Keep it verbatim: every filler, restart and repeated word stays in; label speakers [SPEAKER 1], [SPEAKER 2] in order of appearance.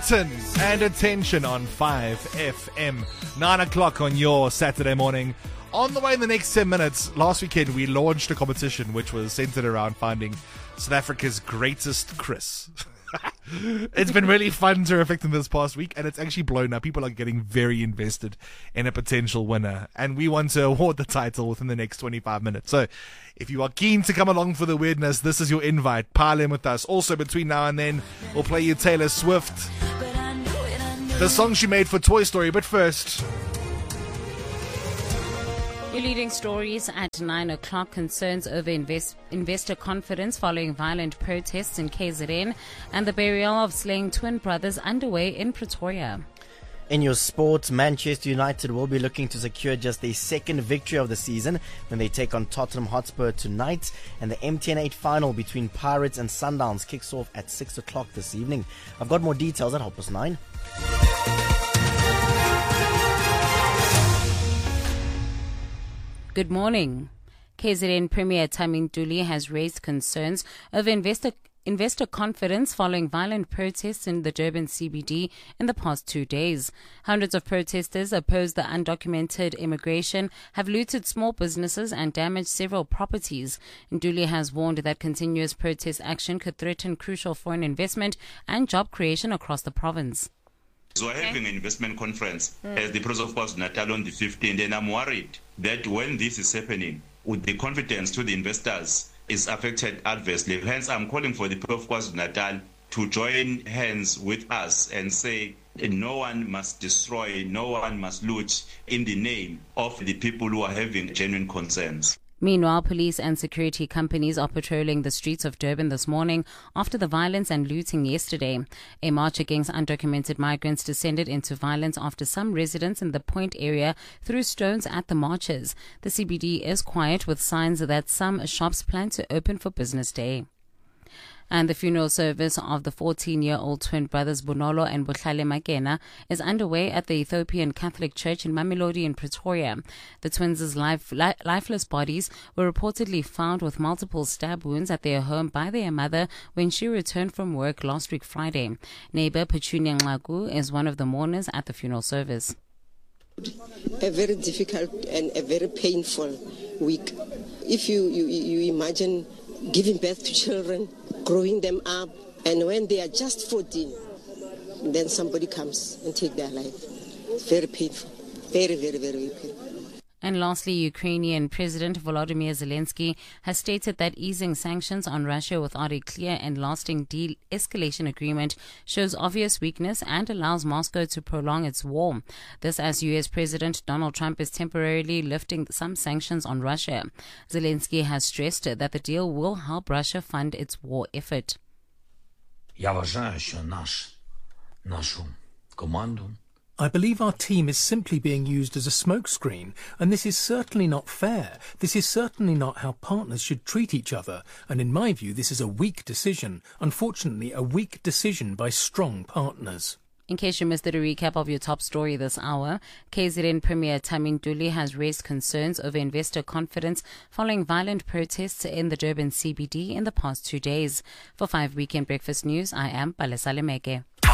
[SPEAKER 1] Britain and attention on five F M. nine o'clock on your Saturday morning. On the way in the next ten minutes, last weekend we launched a competition which was centered around finding South Africa's greatest Chris. It's been really fun to reflect on this past week, and it's actually blown up. People are getting very invested in a potential winner, and we want to award the title within the next twenty-five minutes. So if you are keen to come along for the weirdness, this is your invite. Pile in with us. Also, between now and then, we'll play you Taylor Swift, the song she made for Toy Story. But first,
[SPEAKER 2] your leading stories at nine o'clock. Concerns over invest, investor confidence following violent protests in K Z N, and the burial of slain twin brothers underway in Pretoria.
[SPEAKER 3] In your sports, Manchester United will be looking to secure just their second victory of the season when they take on Tottenham Hotspur tonight, and the M T N eight final between Pirates and Sundowns kicks off at six o'clock this evening. I've got more details at half past nine.
[SPEAKER 2] Good morning. K Z N Premier Tami Ntuli has raised concerns over investor investor confidence following violent protests in the Durban C B D in the past two days. Hundreds of protesters opposed the undocumented immigration, have looted small businesses and damaged several properties. Ntuli has warned that continuous protest action could threaten crucial foreign investment and job creation across the province.
[SPEAKER 4] So we're having an investment conference mm. as the Province of KwaZulu-Natal on the fifteenth, and I'm worried that when this is happening, with the confidence to the investors is affected adversely. Hence, I'm calling for the Province of KwaZulu-Natal to join hands with us and say no one must destroy, no one must loot in the name of the people who are having genuine concerns.
[SPEAKER 2] Meanwhile, police and security companies are patrolling the streets of Durban this morning after the violence and looting yesterday. A march against undocumented migrants descended into violence after some residents in the Point area threw stones at the marchers. The C B D is quiet, with signs that some shops plan to open for business day. And the funeral service of the fourteen-year-old twin brothers Bonolo and Bohlale Makena is underway at the Ethiopian Catholic Church in Mamelodi in Pretoria. The twins' life, li- lifeless bodies were reportedly found with multiple stab wounds at their home by their mother when she returned from work last week Friday. Neighbor Petunia Nxaku is one of the mourners at the funeral service.
[SPEAKER 5] A very difficult and a very painful week. If you, you, you imagine giving birth to children, growing them up, and when they are just fourteen, then somebody comes and take their life. It's very painful. Very, very, very painful.
[SPEAKER 2] And lastly, Ukrainian President Volodymyr Zelensky has stated that easing sanctions on Russia without a clear and lasting de-escalation agreement shows obvious weakness and allows Moscow to prolong its war. This as U S President Donald Trump is temporarily lifting some sanctions on Russia. Zelensky has stressed that the deal will help Russia fund its war effort.
[SPEAKER 6] Я вважаю, що наш, нашу команду
[SPEAKER 7] I believe our team is simply being used as a smokescreen, and this is certainly not fair. This is certainly not how partners should treat each other, and in my view this is a weak decision, unfortunately a weak decision by strong partners.
[SPEAKER 2] In case you missed it, a recap of your top story this hour. K Z N Premier Tami Ntuli has raised concerns over investor confidence following violent protests in the Durban C B D in the past two days. For five Weekend Breakfast News, I am Palesa Lemeke.